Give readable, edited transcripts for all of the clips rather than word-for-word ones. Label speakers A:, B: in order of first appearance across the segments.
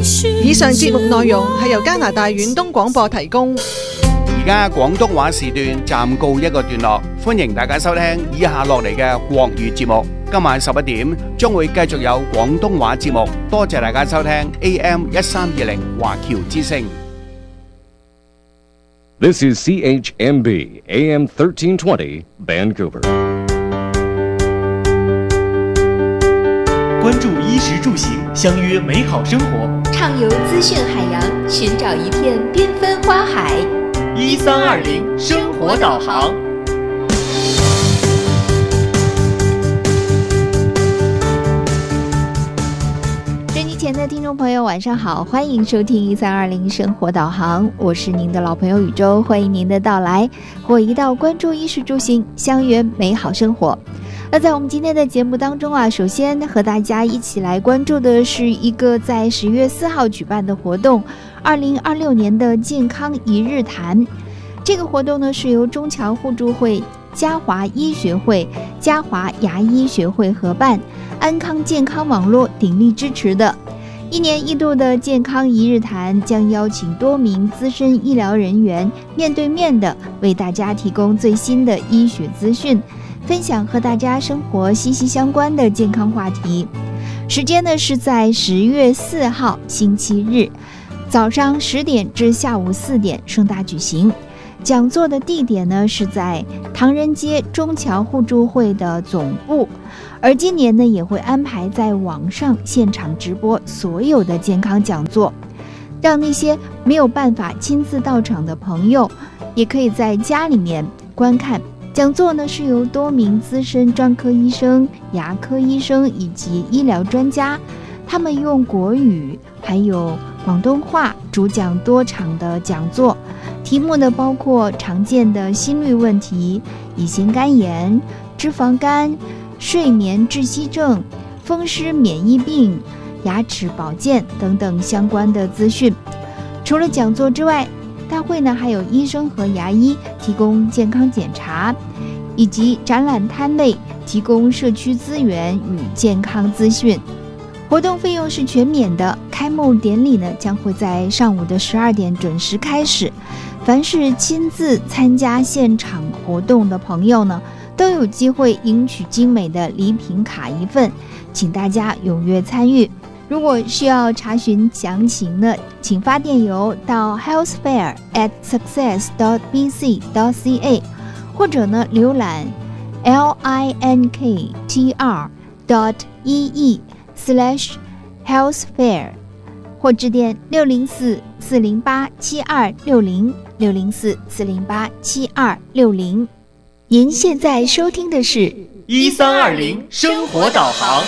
A: 以上節目內容係由加拿大遠東廣播提供。
B: 而家廣東話時段暫告一個段落，歡迎大家收聽以下落嚟嘅國語節目。今晚11點將會繼續有廣東話節目，多謝大家收聽 AM1320 華僑之聲。
C: This is CHMB AM 1320 Vancouver。
D: 关注衣食住行，相约美好生活，
E: 畅游资讯海洋，寻找一片缤纷花海。
D: 1320生活导航。
E: 收机前的听众朋友晚上好，欢迎收听1320生活导航，我是您的老朋友宇宙，欢迎您的到来，和我一道关注衣食住行，相约美好生活。那在我们今天的节目当中啊，首先和大家一起来关注的是一个在10月4号举办的活动，2026年的健康一日谈。这个活动呢是由中侨互助会、嘉华医学会、嘉华牙医学会合办，安康健康网络鼎力支持的。1年1度的健康一日谈将邀请多名资深医疗人员面对面的为大家提供最新的医学资讯，分享和大家生活息息相关的健康话题。时间呢是在10月4号星期日，早上10点至下午4点盛大举行。讲座的地点呢是在唐人街中侨互助会的总部，而今年呢也会安排在网上现场直播所有的健康讲座，让那些没有办法亲自到场的朋友也可以在家里面观看。讲座呢是由多名资深专科医生、牙科医生以及医疗专家，他们用国语还有广东话主讲多场的讲座，题目呢包括常见的心律问题、乙型肝炎、脂肪肝、睡眠窒息症、风湿免疫病、牙齿保健等等相关的资讯。除了讲座之外，大会呢还有医生和牙医提供健康检查，以及展览摊位提供社区资源与健康资讯。活动费用是全免的，开幕典礼呢将会在上午的12点准时开始。凡是亲自参加现场活动的朋友呢，都有机会赢取精美的礼品卡一份，请大家踊跃参与。如果需要查询详情呢，请发电邮到 healthfair@success.bc.ca， 或者呢浏览 linktr.ee/healthfair， 或致电604-408-7260 604-408-7260。您现在收听的是
D: 1320生活导航。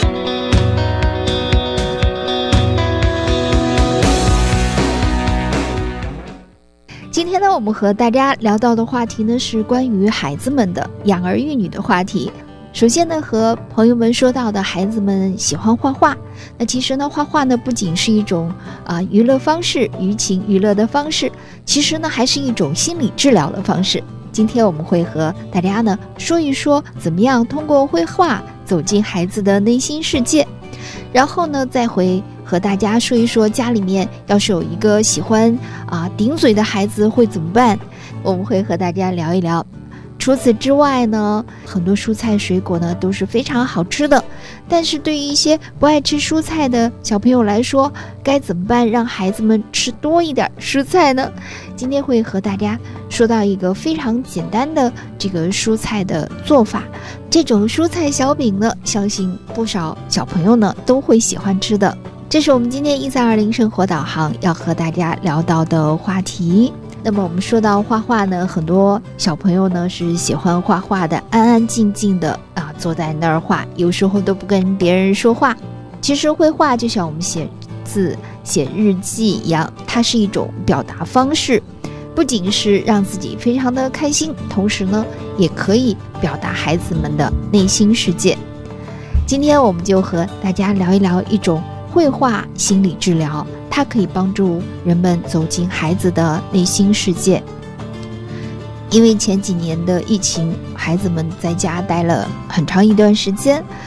E: 今天呢，我们和大家聊到的话题呢是关于孩子们的养儿育女的话题。首先呢，和朋友们说到的孩子们喜欢画画，那其实呢，画画呢不仅是一种娱乐方式，娱情娱乐的方式，其实呢还是一种心理治疗的方式。今天我们会和大家呢说一说，怎么样通过绘画走进孩子的内心世界，然后呢再会和大家说一说，家里面要是有一个喜欢顶嘴的孩子会怎么办，我们会和大家聊一聊。除此之外呢，很多蔬菜水果呢都是非常好吃的，但是对于一些不爱吃蔬菜的小朋友来说，该怎么办让孩子们吃多一点蔬菜呢？今天会和大家说到一个非常简单的这个蔬菜的做法，这种蔬菜小饼呢，相信不少小朋友呢都会喜欢吃的。这是我们今天1320生活导航要和大家聊到的话题。那么我们说到画画呢，很多小朋友呢是喜欢画画的，安安静静的坐在那儿画，有时候都不跟别人说话。其实绘画就像我们写字、写日记一样，它是一种表达方式，不仅是让自己非常的开心，同时呢也可以表达孩子们的内心世界。今天我们就和大家聊一聊一种绘画心理治疗，它可以帮助人们走进孩子的内心世界。因为前几年的疫情，孩子们在家待了很长一段时间，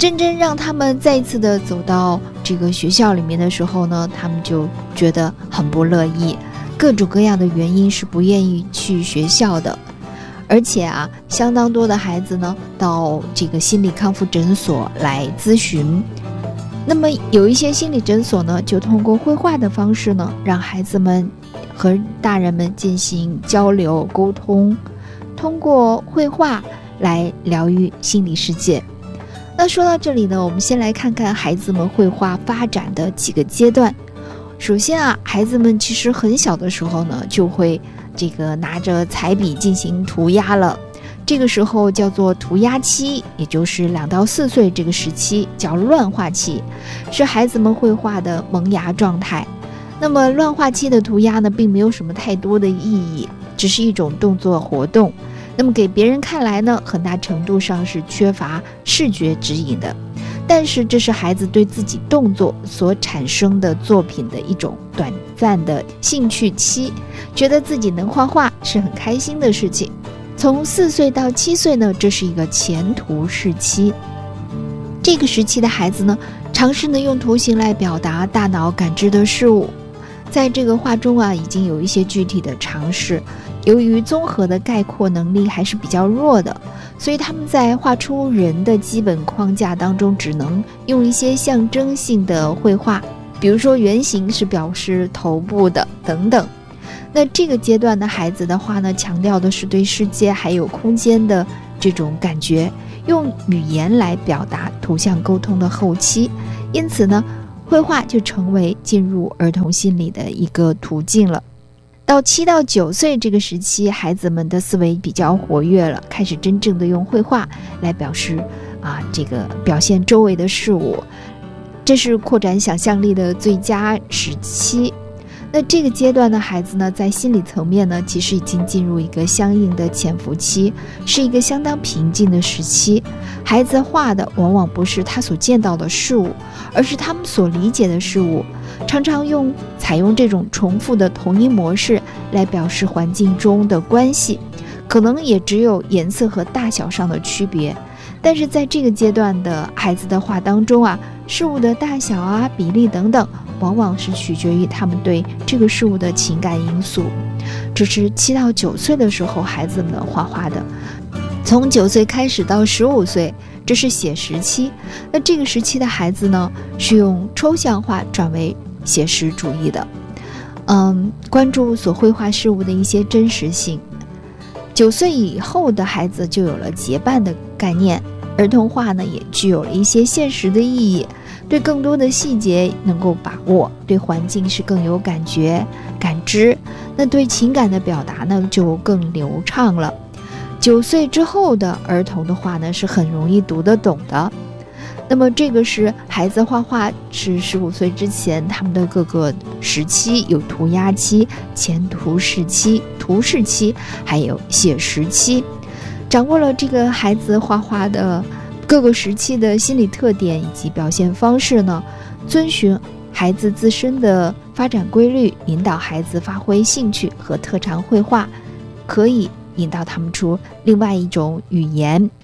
E: 真正让他们再一次的走到这个学校里面的时候呢，他们就觉得很不乐意，各种各样的原因是不愿意去学校的。而且啊，相当多的孩子呢到这个心理康复诊所来咨询。那么有一些心理诊所呢，就通过绘画的方式呢，让孩子们和大人们进行交流沟通，通过绘画来疗愈心理世界。那说到这里呢，我们先来看看孩子们绘画发展的几个阶段。首先啊，孩子们其实很小的时候呢，就会这个拿着彩笔进行涂鸦了。这个时候叫做涂鸦期，也就是2到4岁这个时期叫乱画期，是孩子们绘画的萌芽状态。那么乱画期的涂鸦呢，并没有什么太多的意义，只是一种动作活动。那么给别人看来呢，很大程度上是缺乏视觉指引的，但是这是孩子对自己动作所产生的作品的一种短暂的兴趣期，觉得自己能画画是很开心的事情。从4岁到7岁呢，这是一个前图式期。这个时期的孩子呢，尝试呢用图形来表达大脑感知的事物。在这个画中啊，已经有一些具体的尝试。由于综合的概括能力还是比较弱的，所以他们在画出人的基本框架当中，只能用一些象征性的绘画，比如说圆形是表示头部的等等。那这个阶段的孩子的话呢，强调的是对世界还有空间的这种感觉，用语言来表达图像沟通的后期。因此呢，绘画就成为进入儿童心理的一个途径了。到7到9岁这个时期，孩子们的思维比较活跃了，开始真正的用绘画来表示这个表现周围的事物，这是扩展想象力的最佳时期。那这个阶段的孩子呢，在心理层面呢，其实已经进入一个相应的潜伏期，是一个相当平静的时期。孩子画的往往不是他所见到的事物，而是他们所理解的事物，常常采用这种重复的同一模式来表示环境中的关系，可能也只有颜色和大小上的区别。但是在这个阶段的孩子的画当中啊，事物的大小啊、比例等等，往往是取决于他们对这个事物的情感因素。这是7到9岁的时候孩子们画画的。从9岁开始到15岁，这是写实期。那这个时期的孩子呢，是用抽象画转为写实主义的，关注所绘画事物的一些真实性。9岁以后的孩子就有了结伴的概念，儿童画呢也具有了一些现实的意义，对更多的细节能够把握，对环境是更有感觉感知，那对情感的表达呢就更流畅了。9岁之后的儿童的画呢是很容易读得懂的。那么这个是孩子画画是15岁之前他们的各个时期，有涂鸦期、前图式期、图式期，还有写实期。掌握了这个孩子画画的各个时期的心理特点以及表现方式呢，遵循孩子自身的发展规律，引导孩子发挥兴趣和特长绘画，可以引导他们出另外一种语言，